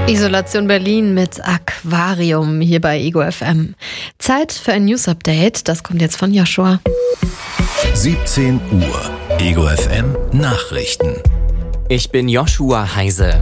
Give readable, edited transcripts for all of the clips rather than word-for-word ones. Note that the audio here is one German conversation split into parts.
Isolation Berlin mit Aquarium hier bei Ego FM. Zeit für ein News-Update, das kommt jetzt von Joshua. 17 Uhr, Ego FM Nachrichten. Ich bin Joshua Heise.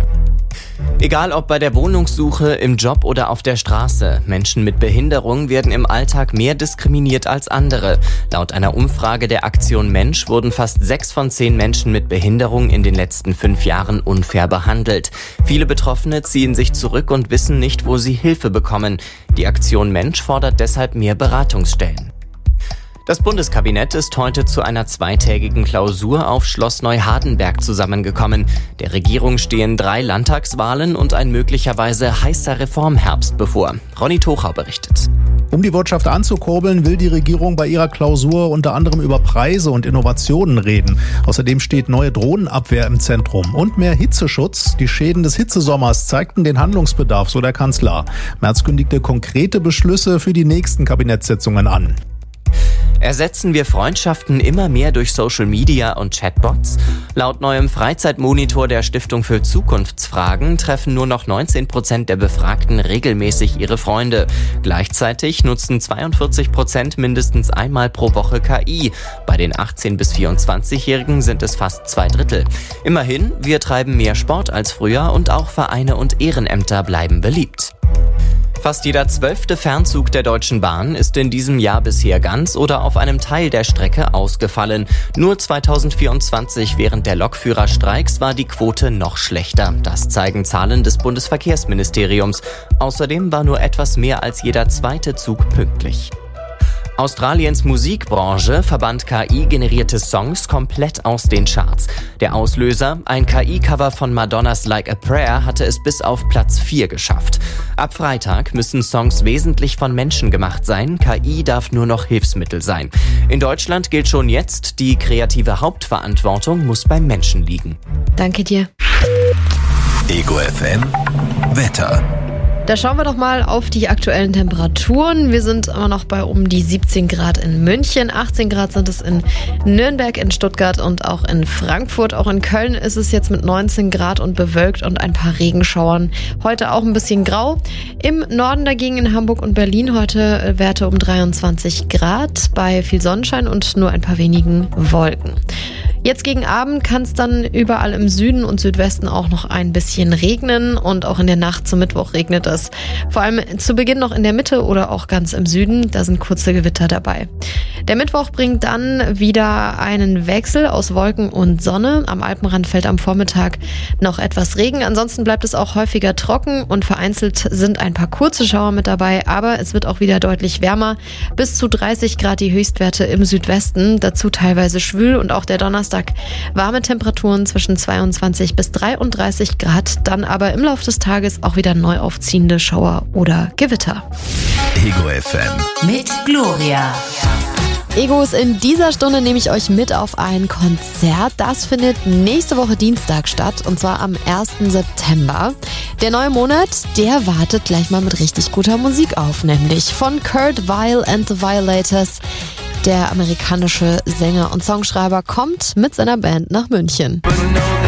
Egal ob bei der Wohnungssuche, im Job oder auf der Straße, Menschen mit Behinderung werden im Alltag mehr diskriminiert als andere. Laut einer Umfrage der Aktion Mensch wurden fast 6 von 10 Menschen mit Behinderung in den letzten 5 Jahren unfair behandelt. Viele Betroffene ziehen sich zurück und wissen nicht, wo sie Hilfe bekommen. Die Aktion Mensch fordert deshalb mehr Beratungsstellen. Das Bundeskabinett ist heute zu einer zweitägigen Klausur auf Schloss Neuhardenberg zusammengekommen. Der Regierung stehen 3 Landtagswahlen und ein möglicherweise heißer Reformherbst bevor. Ronny Tochau berichtet. Um die Wirtschaft anzukurbeln, will die Regierung bei ihrer Klausur unter anderem über Preise und Innovationen reden. Außerdem steht neue Drohnenabwehr im Zentrum und mehr Hitzeschutz. Die Schäden des Hitzesommers zeigten den Handlungsbedarf, so der Kanzler. Merz kündigte konkrete Beschlüsse für die nächsten Kabinettssitzungen an. Ersetzen wir Freundschaften immer mehr durch Social Media und Chatbots? Laut neuem Freizeitmonitor der Stiftung für Zukunftsfragen treffen nur noch 19% der Befragten regelmäßig ihre Freunde. Gleichzeitig nutzen 42% mindestens einmal pro Woche KI. Bei den 18- bis 24-Jährigen sind es fast 2/3. Immerhin, wir treiben mehr Sport als früher und auch Vereine und Ehrenämter bleiben beliebt. Fast jeder 12. Fernzug der Deutschen Bahn ist in diesem Jahr bisher ganz oder auf einem Teil der Strecke ausgefallen. Nur 2024 während der Lokführerstreiks war die Quote noch schlechter. Das zeigen Zahlen des Bundesverkehrsministeriums. Außerdem war nur etwas mehr als jeder 2. Zug pünktlich. Australiens Musikbranche verbannt KI-generierte Songs komplett aus den Charts. Der Auslöser, ein KI-Cover von Madonnas Like a Prayer, hatte es bis auf Platz 4 geschafft. Ab Freitag müssen Songs wesentlich von Menschen gemacht sein. KI darf nur noch Hilfsmittel sein. In Deutschland gilt schon jetzt, die kreative Hauptverantwortung muss beim Menschen liegen. Danke dir. Ego FM Wetter. Da schauen wir doch mal auf die aktuellen Temperaturen. Wir sind immer noch bei um die 17 Grad in München. 18 Grad sind es in Nürnberg, in Stuttgart und auch in Frankfurt. Auch in Köln ist es jetzt mit 19 Grad und bewölkt und ein paar Regenschauern. Heute auch ein bisschen grau. Im Norden dagegen in Hamburg und Berlin heute Werte um 23 Grad bei viel Sonnenschein und nur ein paar wenigen Wolken. Jetzt gegen Abend kann es dann überall im Süden und Südwesten auch noch ein bisschen regnen und auch in der Nacht zum Mittwoch regnet es. Vor allem zu Beginn noch in der Mitte oder auch ganz im Süden, da sind kurze Gewitter dabei. Der Mittwoch bringt dann wieder einen Wechsel aus Wolken und Sonne. Am Alpenrand fällt am Vormittag noch etwas Regen. Ansonsten bleibt es auch häufiger trocken und vereinzelt sind ein paar kurze Schauer mit dabei, aber es wird auch wieder deutlich wärmer. Bis zu 30 Grad die Höchstwerte im Südwesten, dazu teilweise schwül und auch der Donnerstag warme Temperaturen zwischen 22 bis 33 Grad, dann aber im Laufe des Tages auch wieder neu aufziehende Schauer oder Gewitter. Ego FM mit Gloria. Egos, in dieser Stunde nehme ich euch mit auf ein Konzert. Das findet nächste Woche Dienstag statt und zwar am 1. September. Der neue Monat, der wartet gleich mal mit richtig guter Musik auf, nämlich von Kurt Weill and the Violators. Der amerikanische Sänger und Songschreiber kommt mit seiner Band nach München.